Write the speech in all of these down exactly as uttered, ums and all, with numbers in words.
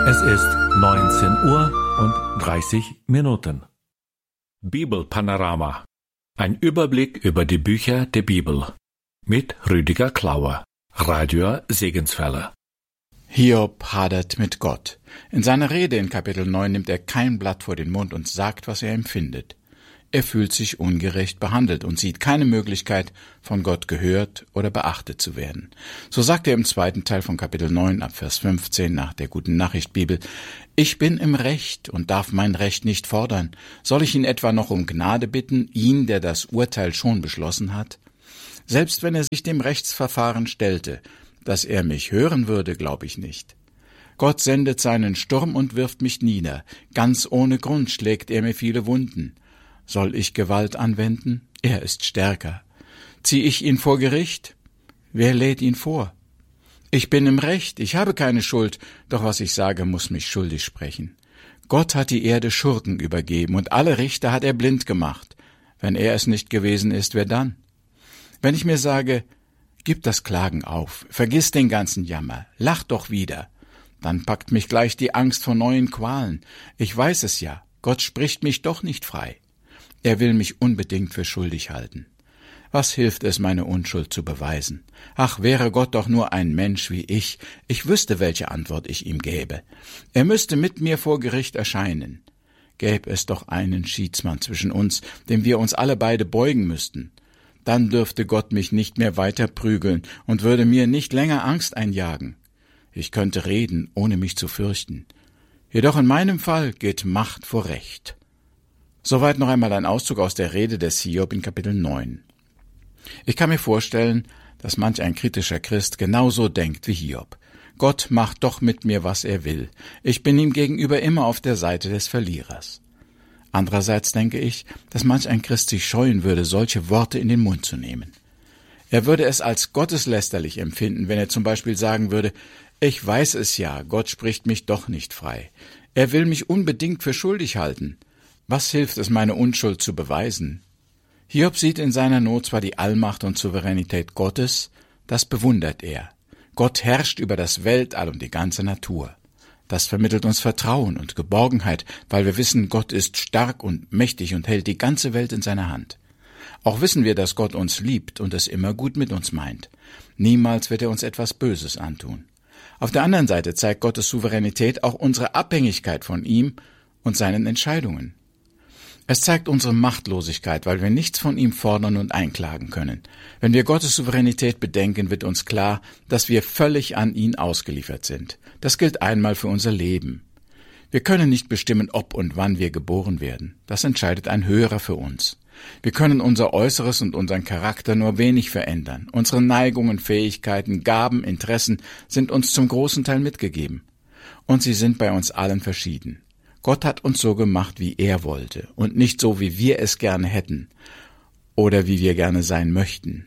Es ist neunzehn Uhr und dreißig Minuten. Bibelpanorama. Ein Überblick über die Bücher der Bibel. Mit Rüdiger Klauer, Radio Segenswelle. Hiob hadert mit Gott. In seiner Rede in Kapitel neun nimmt er kein Blatt vor den Mund und sagt, was er empfindet. Er fühlt sich ungerecht behandelt und sieht keine Möglichkeit, von Gott gehört oder beachtet zu werden. So sagt er im zweiten Teil von Kapitel neun ab Vers fünfzehn nach der Guten Nachricht Bibel: Ich bin im Recht und darf mein Recht nicht fordern. Soll ich ihn etwa noch um Gnade bitten, ihn, der das Urteil schon beschlossen hat? Selbst wenn er sich dem Rechtsverfahren stellte, dass er mich hören würde, glaube ich nicht. Gott sendet seinen Sturm und wirft mich nieder. Ganz ohne Grund schlägt er mir viele Wunden. Soll ich Gewalt anwenden? Er ist stärker. Zieh ich ihn vor Gericht? Wer lädt ihn vor? Ich bin im Recht, ich habe keine Schuld, doch was ich sage, muss mich schuldig sprechen. Gott hat die Erde Schurken übergeben und alle Richter hat er blind gemacht. Wenn er es nicht gewesen ist, wer dann? Wenn ich mir sage, gib das Klagen auf, vergiss den ganzen Jammer, lach doch wieder, dann packt mich gleich die Angst vor neuen Qualen. Ich weiß es ja, Gott spricht mich doch nicht frei. Er will mich unbedingt für schuldig halten. Was hilft es, meine Unschuld zu beweisen? Ach, wäre Gott doch nur ein Mensch wie ich, ich wüsste, welche Antwort ich ihm gäbe. Er müsste mit mir vor Gericht erscheinen. Gäbe es doch einen Schiedsmann zwischen uns, dem wir uns alle beide beugen müssten. Dann dürfte Gott mich nicht mehr weiter prügeln und würde mir nicht länger Angst einjagen. Ich könnte reden, ohne mich zu fürchten. Jedoch in meinem Fall geht Macht vor Recht. Soweit noch einmal ein Auszug aus der Rede des Hiob in Kapitel neun. Ich kann mir vorstellen, dass manch ein kritischer Christ genauso denkt wie Hiob. Gott macht doch mit mir, was er will. Ich bin ihm gegenüber immer auf der Seite des Verlierers. Andererseits denke ich, dass manch ein Christ sich scheuen würde, solche Worte in den Mund zu nehmen. Er würde es als gotteslästerlich empfinden, wenn er zum Beispiel sagen würde: Ich weiß es ja, Gott spricht mich doch nicht frei. Er will mich unbedingt für schuldig halten. Was hilft es, meine Unschuld zu beweisen? Hiob sieht in seiner Not zwar die Allmacht und Souveränität Gottes, das bewundert er. Gott herrscht über das Weltall und die ganze Natur. Das vermittelt uns Vertrauen und Geborgenheit, weil wir wissen, Gott ist stark und mächtig und hält die ganze Welt in seiner Hand. Auch wissen wir, dass Gott uns liebt und es immer gut mit uns meint. Niemals wird er uns etwas Böses antun. Auf der anderen Seite zeigt Gottes Souveränität auch unsere Abhängigkeit von ihm und seinen Entscheidungen. Es zeigt unsere Machtlosigkeit, weil wir nichts von ihm fordern und einklagen können. Wenn wir Gottes Souveränität bedenken, wird uns klar, dass wir völlig an ihn ausgeliefert sind. Das gilt einmal für unser Leben. Wir können nicht bestimmen, ob und wann wir geboren werden. Das entscheidet ein Höherer für uns. Wir können unser Äußeres und unseren Charakter nur wenig verändern. Unsere Neigungen, Fähigkeiten, Gaben, Interessen sind uns zum großen Teil mitgegeben. Und sie sind bei uns allen verschieden. Gott hat uns so gemacht, wie er wollte, und nicht so, wie wir es gerne hätten oder wie wir gerne sein möchten.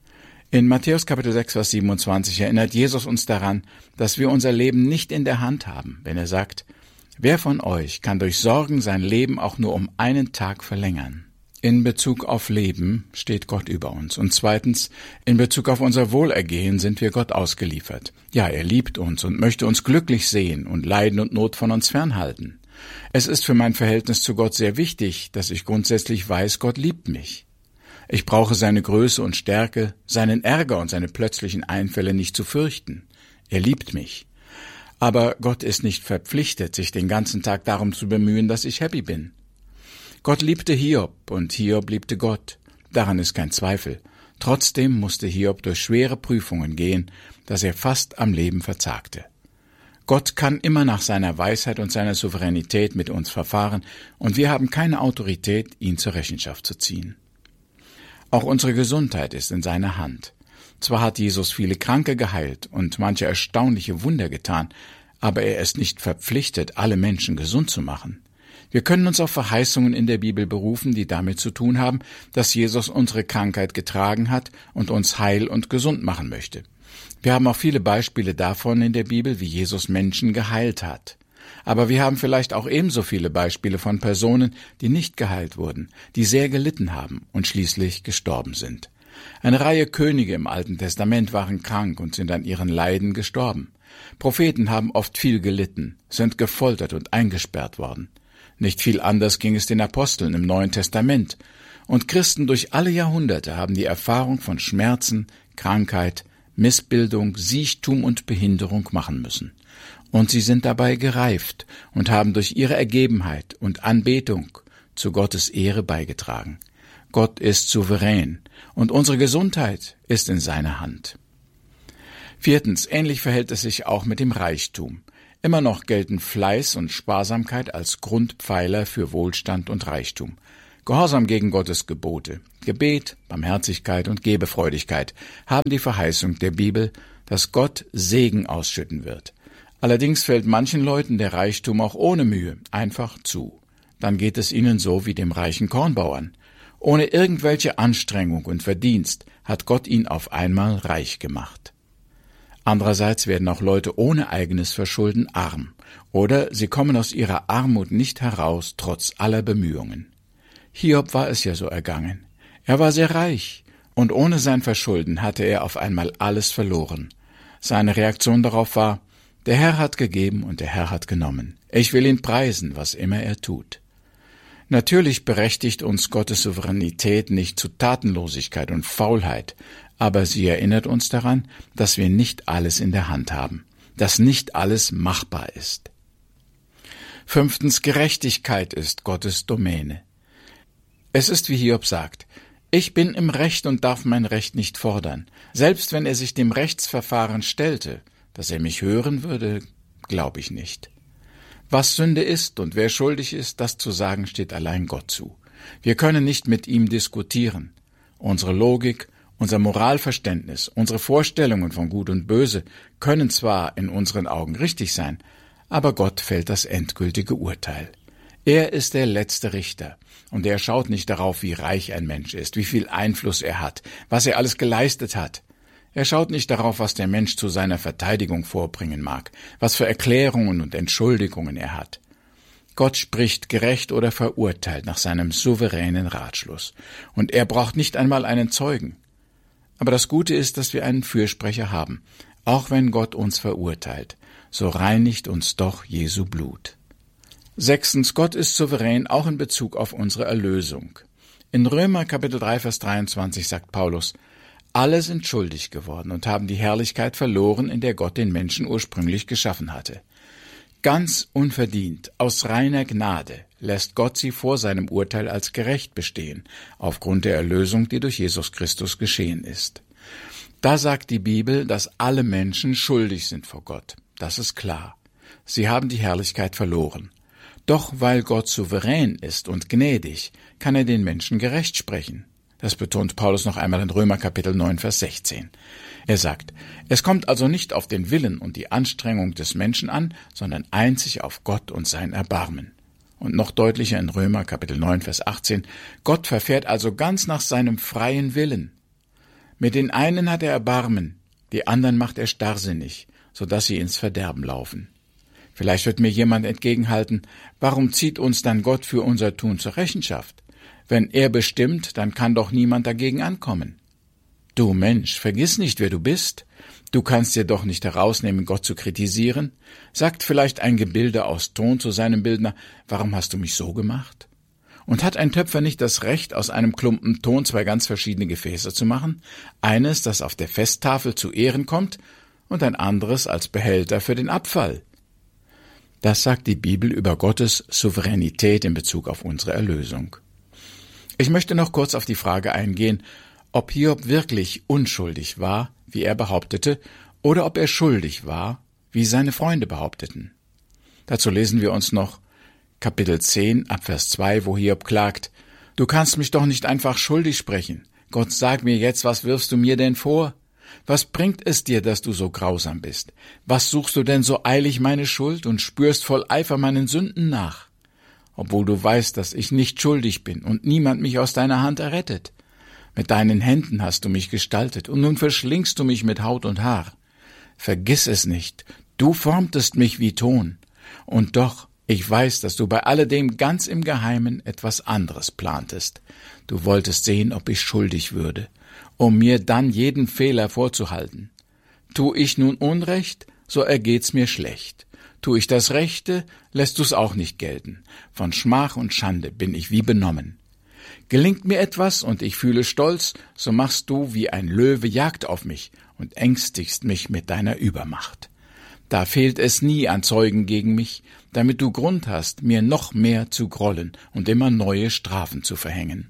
In Matthäus Kapitel sechs, Vers siebenundzwanzig erinnert Jesus uns daran, dass wir unser Leben nicht in der Hand haben, wenn er sagt: Wer von euch kann durch Sorgen sein Leben auch nur um einen Tag verlängern? In Bezug auf Leben steht Gott über uns. Und zweitens, in Bezug auf unser Wohlergehen sind wir Gott ausgeliefert. Ja, er liebt uns und möchte uns glücklich sehen und Leiden und Not von uns fernhalten. Es ist für mein Verhältnis zu Gott sehr wichtig, dass ich grundsätzlich weiß, Gott liebt mich. Ich brauche seine Größe und Stärke, seinen Ärger und seine plötzlichen Einfälle nicht zu fürchten. Er liebt mich. Aber Gott ist nicht verpflichtet, sich den ganzen Tag darum zu bemühen, dass ich happy bin. Gott liebte Hiob und Hiob liebte Gott. Daran ist kein Zweifel. Trotzdem musste Hiob durch schwere Prüfungen gehen, dass er fast am Leben verzagte. Gott kann immer nach seiner Weisheit und seiner Souveränität mit uns verfahren, und wir haben keine Autorität, ihn zur Rechenschaft zu ziehen. Auch unsere Gesundheit ist in seiner Hand. Zwar hat Jesus viele Kranke geheilt und manche erstaunliche Wunder getan, aber er ist nicht verpflichtet, alle Menschen gesund zu machen. Wir können uns auf Verheißungen in der Bibel berufen, die damit zu tun haben, dass Jesus unsere Krankheit getragen hat und uns heil und gesund machen möchte. Wir haben auch viele Beispiele davon in der Bibel, wie Jesus Menschen geheilt hat. Aber wir haben vielleicht auch ebenso viele Beispiele von Personen, die nicht geheilt wurden, die sehr gelitten haben und schließlich gestorben sind. Eine Reihe Könige im Alten Testament waren krank und sind an ihren Leiden gestorben. Propheten haben oft viel gelitten, sind gefoltert und eingesperrt worden. Nicht viel anders ging es den Aposteln im Neuen Testament. Und Christen durch alle Jahrhunderte haben die Erfahrung von Schmerzen, Krankheit, Missbildung, Siechtum und Behinderung machen müssen. Und sie sind dabei gereift und haben durch ihre Ergebenheit und Anbetung zu Gottes Ehre beigetragen. Gott ist souverän und unsere Gesundheit ist in seiner Hand. Viertens, ähnlich verhält es sich auch mit dem Reichtum. Immer noch gelten Fleiß und Sparsamkeit als Grundpfeiler für Wohlstand und Reichtum. Gehorsam gegen Gottes Gebote, Gebet, Barmherzigkeit und Gebefreudigkeit haben die Verheißung der Bibel, dass Gott Segen ausschütten wird. Allerdings fällt manchen Leuten der Reichtum auch ohne Mühe einfach zu. Dann geht es ihnen so wie dem reichen Kornbauern. Ohne irgendwelche Anstrengung und Verdienst hat Gott ihn auf einmal reich gemacht. Andererseits werden auch Leute ohne eigenes Verschulden arm, oder sie kommen aus ihrer Armut nicht heraus, trotz aller Bemühungen. Hiob war es ja so ergangen. Er war sehr reich, und ohne sein Verschulden hatte er auf einmal alles verloren. Seine Reaktion darauf war: Der Herr hat gegeben und der Herr hat genommen. Ich will ihn preisen, was immer er tut. Natürlich berechtigt uns Gottes Souveränität nicht zu Tatenlosigkeit und Faulheit, aber sie erinnert uns daran, dass wir nicht alles in der Hand haben, dass nicht alles machbar ist. Fünftens, Gerechtigkeit ist Gottes Domäne. Es ist, wie Hiob sagt: Ich bin im Recht und darf mein Recht nicht fordern. Selbst wenn er sich dem Rechtsverfahren stellte, dass er mich hören würde, glaube ich nicht. Was Sünde ist und wer schuldig ist, das zu sagen, steht allein Gott zu. Wir können nicht mit ihm diskutieren. Unsere Logik, unser Moralverständnis, unsere Vorstellungen von Gut und Böse können zwar in unseren Augen richtig sein, aber Gott fällt das endgültige Urteil. Er ist der letzte Richter, und er schaut nicht darauf, wie reich ein Mensch ist, wie viel Einfluss er hat, was er alles geleistet hat. Er schaut nicht darauf, was der Mensch zu seiner Verteidigung vorbringen mag, was für Erklärungen und Entschuldigungen er hat. Gott spricht gerecht oder verurteilt nach seinem souveränen Ratschluss, und er braucht nicht einmal einen Zeugen. Aber das Gute ist, dass wir einen Fürsprecher haben. Auch wenn Gott uns verurteilt, so reinigt uns doch Jesu Blut. Sechstens, Gott ist souverän auch in Bezug auf unsere Erlösung. In Römer Kapitel drei, Vers dreiundzwanzig sagt Paulus: Alle sind schuldig geworden und haben die Herrlichkeit verloren, in der Gott den Menschen ursprünglich geschaffen hatte. Ganz unverdient, aus reiner Gnade, lässt Gott sie vor seinem Urteil als gerecht bestehen, aufgrund der Erlösung, die durch Jesus Christus geschehen ist. Da sagt die Bibel, dass alle Menschen schuldig sind vor Gott. Das ist klar. Sie haben die Herrlichkeit verloren. Doch weil Gott souverän ist und gnädig, kann er den Menschen gerecht sprechen. Das betont Paulus noch einmal in Römer Kapitel neun, Vers sechzehn. Er sagt: Es kommt also nicht auf den Willen und die Anstrengung des Menschen an, sondern einzig auf Gott und sein Erbarmen. Und noch deutlicher in Römer Kapitel neun, Vers achtzehn: Gott verfährt also ganz nach seinem freien Willen. Mit den einen hat er Erbarmen, die anderen macht er starrsinnig, so dass sie ins Verderben laufen. Vielleicht wird mir jemand entgegenhalten: Warum zieht uns dann Gott für unser Tun zur Rechenschaft? Wenn er bestimmt, dann kann doch niemand dagegen ankommen. Du Mensch, vergiss nicht, wer du bist. Du kannst dir doch nicht herausnehmen, Gott zu kritisieren. Sagt vielleicht ein Gebilde aus Ton zu seinem Bildner: Warum hast du mich so gemacht? Und hat ein Töpfer nicht das Recht, aus einem Klumpen Ton zwei ganz verschiedene Gefäße zu machen? Eines, das auf der Festtafel zu Ehren kommt, und ein anderes als Behälter für den Abfall. Das sagt die Bibel über Gottes Souveränität in Bezug auf unsere Erlösung. Ich möchte noch kurz auf die Frage eingehen, ob Hiob wirklich unschuldig war, wie er behauptete, oder ob er schuldig war, wie seine Freunde behaupteten. Dazu lesen wir uns noch Kapitel zehn, Abvers zwei, wo Hiob klagt: Du kannst mich doch nicht einfach schuldig sprechen. Gott, sag mir jetzt, was wirfst du mir denn vor? Was bringt es dir, dass du so grausam bist? Was suchst du denn so eilig meine Schuld und spürst voll Eifer meinen Sünden nach? Obwohl du weißt, dass ich nicht schuldig bin und niemand mich aus deiner Hand errettet. Mit deinen Händen hast du mich gestaltet und nun verschlingst du mich mit Haut und Haar. Vergiss es nicht, du formtest mich wie Ton. Und doch, ich weiß, dass du bei alledem ganz im Geheimen etwas anderes plantest. Du wolltest sehen, ob ich schuldig würde, um mir dann jeden Fehler vorzuhalten. Tu ich nun Unrecht, so ergeht's mir schlecht. Tu ich das Rechte, lässt du's auch nicht gelten. Von Schmach und Schande bin ich wie benommen. Gelingt mir etwas und ich fühle Stolz, so machst du wie ein Löwe Jagd auf mich und ängstigst mich mit deiner Übermacht. Da fehlt es nie an Zeugen gegen mich, damit du Grund hast, mir noch mehr zu grollen und immer neue Strafen zu verhängen.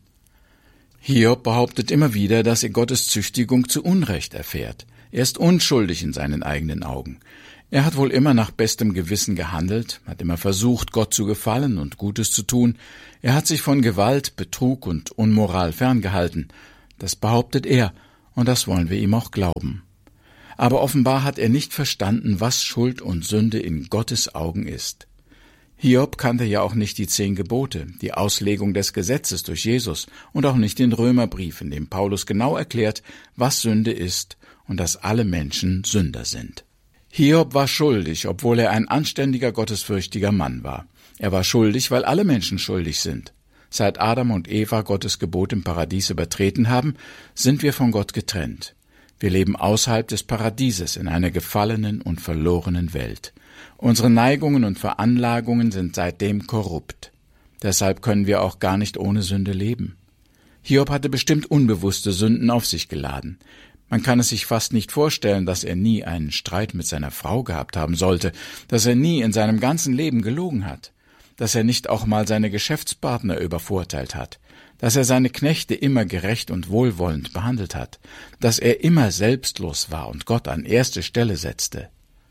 Hiob behauptet immer wieder, dass er Gottes Züchtigung zu Unrecht erfährt. Er ist unschuldig in seinen eigenen Augen. Er hat wohl immer nach bestem Gewissen gehandelt, hat immer versucht, Gott zu gefallen und Gutes zu tun. Er hat sich von Gewalt, Betrug und Unmoral ferngehalten. Das behauptet er, und das wollen wir ihm auch glauben. Aber offenbar hat er nicht verstanden, was Schuld und Sünde in Gottes Augen ist. Hiob kannte ja auch nicht die zehn Gebote, die Auslegung des Gesetzes durch Jesus und auch nicht den Römerbrief, in dem Paulus genau erklärt, was Sünde ist und dass alle Menschen Sünder sind. Hiob war schuldig, obwohl er ein anständiger, gottesfürchtiger Mann war. Er war schuldig, weil alle Menschen schuldig sind. Seit Adam und Eva Gottes Gebot im Paradies übertreten haben, sind wir von Gott getrennt. Wir leben außerhalb des Paradieses in einer gefallenen und verlorenen Welt. Unsere Neigungen und Veranlagungen sind seitdem korrupt. Deshalb können wir auch gar nicht ohne Sünde leben. Hiob hatte bestimmt unbewusste Sünden auf sich geladen. Man kann es sich fast nicht vorstellen, dass er nie einen Streit mit seiner Frau gehabt haben sollte, dass er nie in seinem ganzen Leben gelogen hat, dass er nicht auch mal seine Geschäftspartner übervorteilt hat, dass er seine Knechte immer gerecht und wohlwollend behandelt hat, dass er immer selbstlos war und Gott an erste Stelle setzte.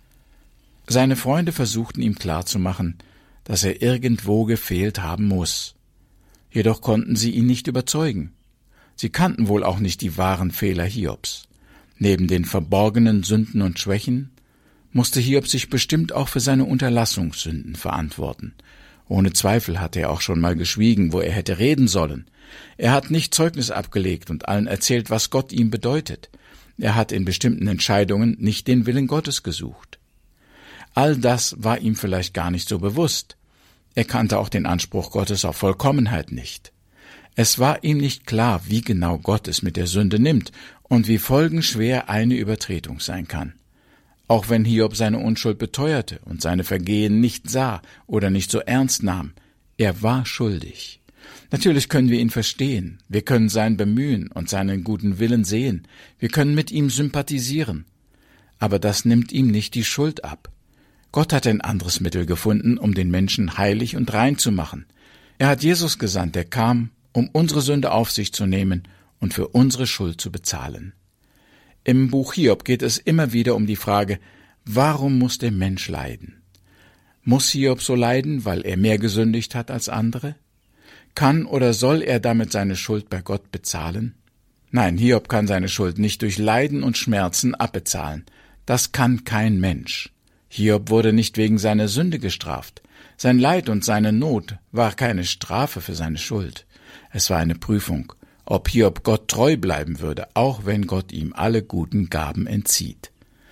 Seine Freunde versuchten ihm klarzumachen, dass er irgendwo gefehlt haben muss. Jedoch konnten sie ihn nicht überzeugen. Sie kannten wohl auch nicht die wahren Fehler Hiobs. Neben den verborgenen Sünden und Schwächen musste Hiob sich bestimmt auch für seine Unterlassungssünden verantworten. Ohne Zweifel hatte er auch schon mal geschwiegen, wo er hätte reden sollen. Er hat nicht Zeugnis abgelegt und allen erzählt, was Gott ihm bedeutet. Er hat in bestimmten Entscheidungen nicht den Willen Gottes gesucht. All das war ihm vielleicht gar nicht so bewusst. Er kannte auch den Anspruch Gottes auf Vollkommenheit nicht. Es war ihm nicht klar, wie genau Gott es mit der Sünde nimmt und wie folgenschwer eine Übertretung sein kann. Auch wenn Hiob seine Unschuld beteuerte und seine Vergehen nicht sah oder nicht so ernst nahm, er war schuldig. Natürlich können wir ihn verstehen, wir können sein Bemühen und seinen guten Willen sehen, wir können mit ihm sympathisieren. Aber das nimmt ihm nicht die Schuld ab. Gott hat ein anderes Mittel gefunden, um den Menschen heilig und rein zu machen. Er hat Jesus gesandt, der kam, um unsere Sünde auf sich zu nehmen und für unsere Schuld zu bezahlen. Im Buch Hiob geht es immer wieder um die Frage, warum muss der Mensch leiden? Muss Hiob so leiden, weil er mehr gesündigt hat als andere? Kann oder soll er damit seine Schuld bei Gott bezahlen? Nein, Hiob kann seine Schuld nicht durch Leiden und Schmerzen abbezahlen. Das kann kein Mensch. Hiob wurde nicht wegen seiner Sünde gestraft. Sein Leid und seine Not war keine Strafe für seine Schuld. Es war eine Prüfung, ob Hiob Gott treu bleiben würde, auch wenn Gott ihm alle guten Gaben entzieht.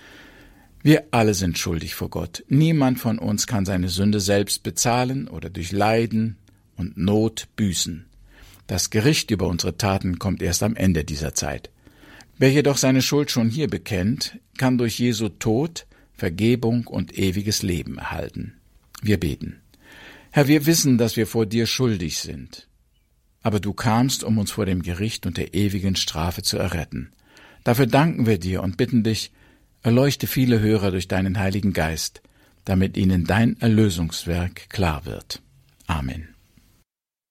Wir alle sind schuldig vor Gott. Niemand von uns kann seine Sünde selbst bezahlen oder durch Leiden und Not büßen. Das Gericht über unsere Taten kommt erst am Ende dieser Zeit. Wer jedoch seine Schuld schon hier bekennt, kann durch Jesu Tod Vergebung und ewiges Leben erhalten. Wir beten. Herr, wir wissen, dass wir vor dir schuldig sind. Aber du kamst, um uns vor dem Gericht und der ewigen Strafe zu erretten. Dafür danken wir dir und bitten dich, erleuchte viele Hörer durch deinen Heiligen Geist, damit ihnen dein Erlösungswerk klar wird. Amen.